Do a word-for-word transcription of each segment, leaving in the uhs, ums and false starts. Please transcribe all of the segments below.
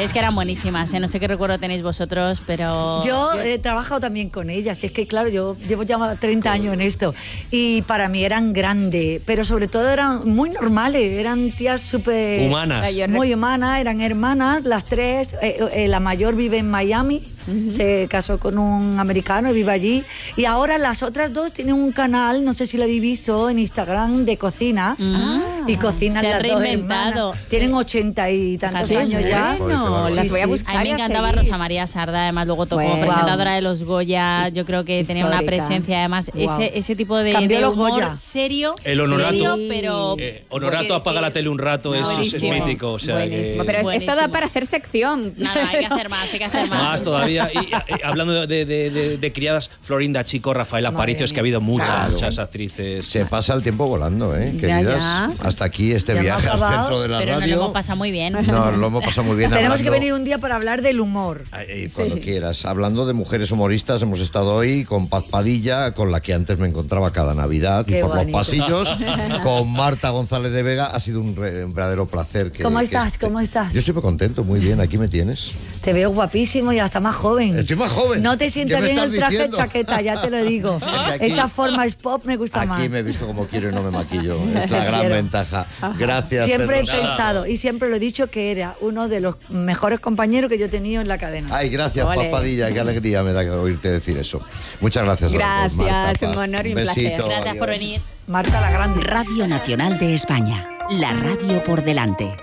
Es que eran buenísimas, ¿eh? No sé qué recuerdo tenéis vosotros, pero... Yo he trabajado también con ellas, y es que claro, yo llevo ya treinta años en esto, y para mí eran grandes, pero sobre todo eran muy normales, eran tías súper... Humanas. Muy humanas, eran hermanas, las tres, eh, eh, la mayor vive en Miami, uh-huh. se casó con un americano y vive allí, y ahora las otras dos tienen un canal, no sé si lo habéis visto, en Instagram de cocina, uh-huh. y cocinan las dos hermanas. Tienen ochenta y tantos ¿Sí? años ya. Bueno, sí, las voy a sí. buscar. A mí me encantaba seguir. Rosa María Sarda, además luego tocó Wow. presentadora de los Goya, yo creo que tenía una presencia, además wow. ese, ese tipo de, de humor serio, el honorato, serio, pero... Eh, honorato, apaga la tele un rato, eso es, es mítico. O sea, buenísimo, que... pero buenísimo. esto da para hacer sección. Nada, hay que hacer más, hay que hacer más. Más todavía. Y, y hablando de, de, de, de criadas, Florinda Chico, Rafael Aparicio, es que ha habido muchas, claro. muchas actrices. Se pasa el tiempo volando, ¿eh, queridas? Ya, ya. Hasta aquí este ya viaje al centro de la pero radio. Pero nos lo hemos pasado muy bien. Nos lo hemos pasado muy bien. Tenemos hablando... que venir un día para hablar del humor. Ay, cuando sí. quieras. Hablando de mujeres humoristas, hemos estado hoy con Paz Padilla, con la que antes me encontraba cada Navidad Qué y por bonito. los pasillos, con Marta González de Vega. Ha sido un, re, un verdadero placer. Que, ¿Cómo que estás? este... ¿Cómo estás? Yo estoy muy contento, muy bien. Aquí me tienes. Te veo guapísimo y hasta más joven. Estoy más joven. No te sienta bien el traje diciendo? chaqueta, ya te lo digo. Aquí, esa forma es pop me gusta aquí más. Aquí me he visto como quiero y no me maquillo. Es la gran ventaja. Gracias. Siempre Pedro. he pensado y siempre lo he dicho que era uno de los mejores compañeros que yo he tenido en la cadena. Ay, gracias, Paz Padilla. Qué alegría me da oírte decir eso. Muchas gracias. Gracias, Marta, un honor y un, un besito, placer. Gracias adiós. por venir. Marta la Grande. Radio Nacional de España. La radio por delante.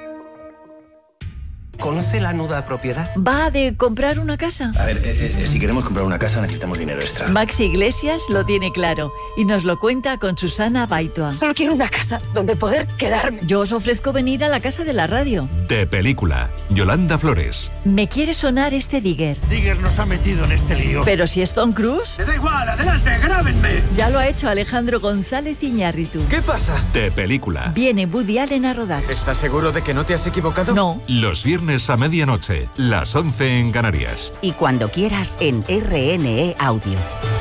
¿Conoce la nuda propiedad? ¿Va de comprar una casa? A ver, eh, eh, si queremos comprar una casa necesitamos dinero extra. Maxi Iglesias lo tiene claro y nos lo cuenta con Susana Baitua. Solo quiero una casa donde poder quedarme. Yo os ofrezco venir a la casa de la radio. De película, Yolanda Flores. Me quiere sonar este Digger. Digger nos ha metido en este lío. Pero si es Tom Cruise. Me da igual, adelante, grábenme. Ya lo ha hecho Alejandro González Iñárritu. ¿Qué pasa? De película. Viene Woody Allen a rodar. ¿Estás seguro de que no te has equivocado? No. Los viernes a medianoche, las once en Canarias. Y cuando quieras en R N E Audio.